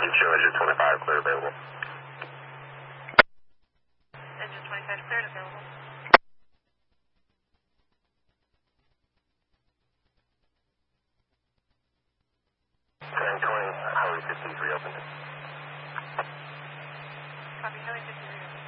show engine 25 clear available. Engine 25 cleared available. Turn 20, Highway 50 is reopened. Copy, Highway 50 reopened.